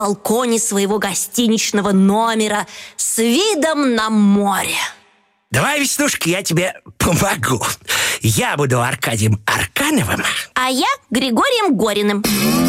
балконе своего гостиничного номера с видом на море. Давай, Веснушка, я тебе помогу. Я буду Аркадием Аркановым, а я Григорием Гориным.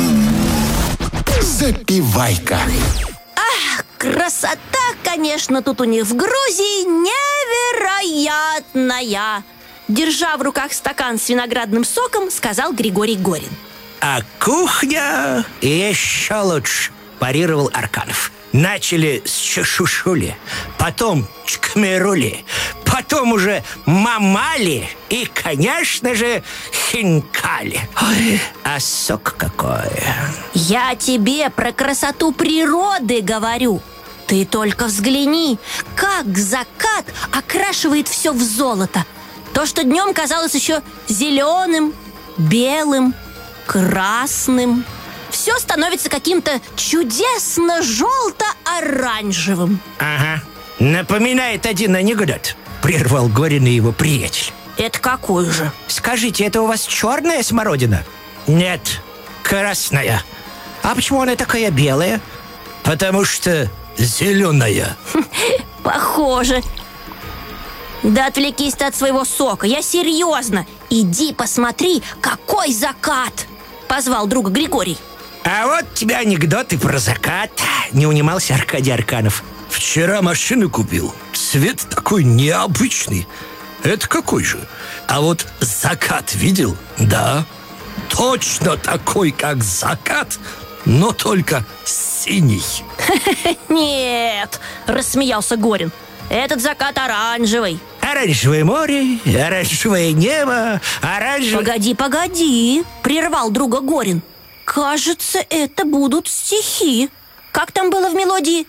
Запивайка. Ах, красота, конечно, тут у них в Грузии невероятная. Держа в руках стакан с виноградным соком, сказал Григорий Горин. а кухня еще лучше, парировал Арканов. Начали с чешушули, потом чкмерули, потом уже мамали и, конечно же, хинкали. Ой, а сок какой! Я тебе про красоту природы говорю. Ты только взгляни, как закат окрашивает все в золото. То, что днем казалось еще зеленым, белым, красным, все становится каким-то чудесно желто-оранжевым. Ага, напоминает один анекдот, прервал Горин и его приятель. Это какой же? Скажите, это у вас черная смородина? Нет, красная. А почему она такая белая? Потому что зеленая. Похоже. Да отвлекись ты от своего сока, я серьезно. Иди посмотри, какой закат! Позвал друга Григорий. А вот тебе анекдоты про закат. Не унимался Аркадий Арканов. Вчера машину купил. Цвет такой необычный. Это какой же? А вот закат видел? Да, точно такой, как закат, но только синий. Нет, рассмеялся Горин. Этот закат оранжевый. Оранжевое море, оранжевое небо, оранжевое... Погоди, прервал друга Горин. Кажется, это будут стихи. Как там было в мелодии?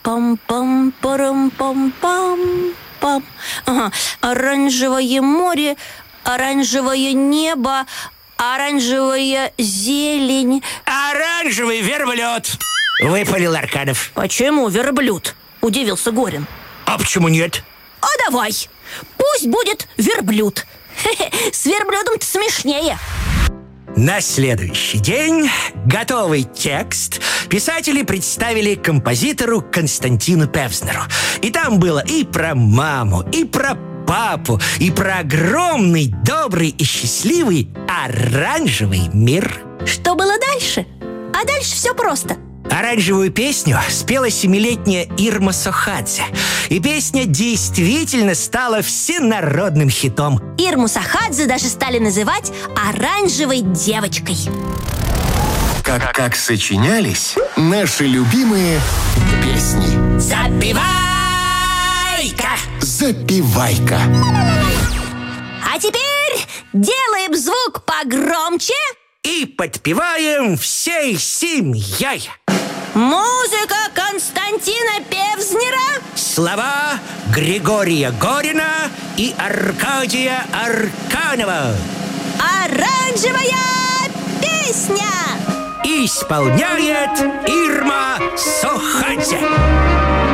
Пам-пам-парам-пам-пам-пам. Ага. Оранжевое море, оранжевое небо, оранжевая зелень. Оранжевый верблюд, выпалил Арканов. Почему верблюд? Удивился Горин. А почему нет? А давай, пусть будет верблюд. С верблюдом-то смешнее. На следующий день готовый текст писатели представили композитору Константину Певзнеру. И там было и про маму, и про папу, и про огромный, добрый и счастливый оранжевый мир. Что было дальше? А дальше все просто. Оранжевую песню спела 7-летняя Ирма Сохадзе. И песня действительно стала всенародным хитом. Ирму Сохадзе даже стали называть оранжевой девочкой. Как сочинялись наши любимые песни. Запивайка! Запивайка. А теперь делаем звук погромче и подпеваем всей семьей. Музыка Константина Певзнера, слова Григория Горина и Аркадия Арканова. Оранжевая песня! Исполняет Ирма Сохадзе.